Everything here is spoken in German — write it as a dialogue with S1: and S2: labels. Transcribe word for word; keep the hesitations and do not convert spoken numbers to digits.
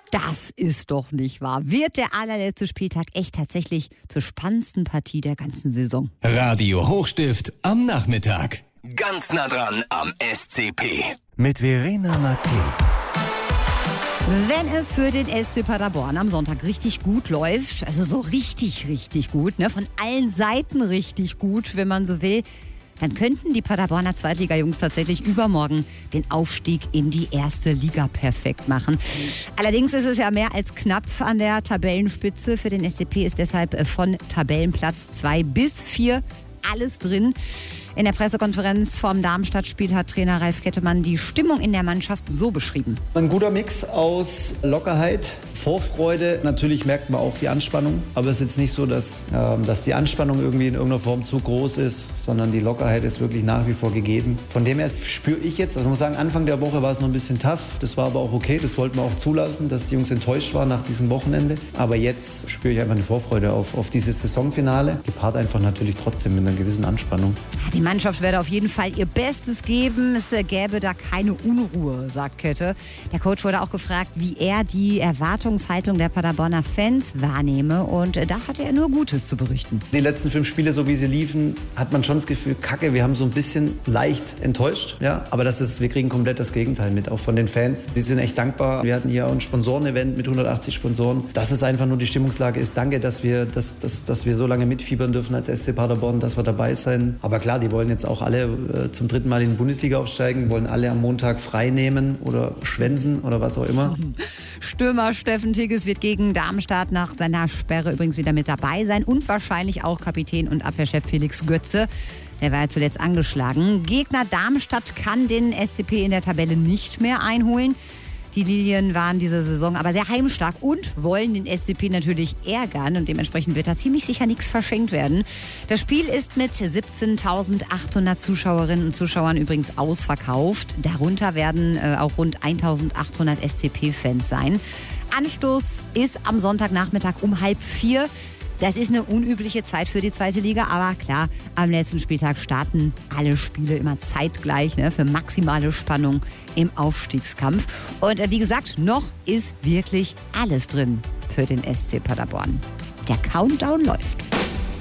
S1: Das ist doch nicht wahr. Wird der allerletzte Spieltag echt tatsächlich zur spannendsten Partie der ganzen Saison?
S2: Radio Hochstift am Nachmittag.
S3: Ganz nah dran am S C P.
S2: Mit Verena Matthä.
S1: Wenn es für den S C Paderborn am Sonntag richtig gut läuft, also so richtig, richtig gut, ne, von allen Seiten richtig gut, wenn man so will, dann könnten die Paderborner Zweitliga-Jungs tatsächlich übermorgen den Aufstieg in die erste Liga perfekt machen. Allerdings ist es ja mehr als knapp an der Tabellenspitze. Für den S C P ist deshalb von Tabellenplatz zwei bis vier alles drin. In der Pressekonferenz vorm Darmstadt-Spiel hat Trainer Ralf Kettemann die Stimmung in der Mannschaft so beschrieben.
S4: Ein guter Mix aus Lockerheit, Vorfreude. Natürlich merkt man auch die Anspannung. Aber es ist jetzt nicht so, dass, äh, dass die Anspannung irgendwie in irgendeiner Form zu groß ist, sondern die Lockerheit ist wirklich nach wie vor gegeben. Von dem her spüre ich jetzt, also ich muss sagen, Anfang der Woche war es noch ein bisschen tough. Das war aber auch okay, das wollten wir auch zulassen, dass die Jungs enttäuscht waren nach diesem Wochenende. Aber jetzt spüre ich einfach eine Vorfreude auf, auf dieses Saisonfinale. Gepaart einfach natürlich trotzdem mit einer gewissen Anspannung.
S1: Die Mannschaft werde auf jeden Fall ihr Bestes geben. Es gäbe da keine Unruhe, sagt Kette. Der Coach wurde auch gefragt, wie er die Erwartungshaltung der Paderborner Fans wahrnehme. Und da hatte er nur Gutes zu berichten.
S4: Die letzten fünf Spiele, so wie sie liefen, hat man schon das Gefühl, kacke, wir haben so ein bisschen leicht enttäuscht. Ja? Aber das ist, wir kriegen komplett das Gegenteil mit, auch von den Fans. Die sind echt dankbar. Wir hatten hier auch ein Sponsoren-Event mit hundertachtzig Sponsoren. Das ist einfach nur die Stimmungslage ist. Danke, dass wir, dass, dass, dass wir so lange mitfiebern dürfen als S C Paderborn, dass wir dabei sein. Aber klar, die wollen jetzt auch alle äh, zum dritten Mal in die Bundesliga aufsteigen, wollen alle am Montag frei nehmen oder schwänzen oder was auch immer.
S1: Stürmer Steffen Tigges wird gegen Darmstadt nach seiner Sperre übrigens wieder mit dabei sein und wahrscheinlich auch Kapitän und Abwehrchef Felix Götze. Der war ja zuletzt angeschlagen. Gegner Darmstadt kann den S C P in der Tabelle nicht mehr einholen. Die Lilien waren diese Saison aber sehr heimstark und wollen den S C P natürlich ärgern. Und dementsprechend wird da ziemlich sicher nichts verschenkt werden. Das Spiel ist mit siebzehntausendachthundert Zuschauerinnen und Zuschauern übrigens ausverkauft. Darunter werden äh, auch rund eintausendachthundert S C P-Fans sein. Anstoß ist am Sonntagnachmittag um halb vier. Das ist eine unübliche Zeit für die zweite Liga, aber klar, am letzten Spieltag starten alle Spiele immer zeitgleich, ne, für maximale Spannung im Aufstiegskampf. Und äh, wie gesagt, noch ist wirklich alles drin für den S C Paderborn. Der Countdown läuft.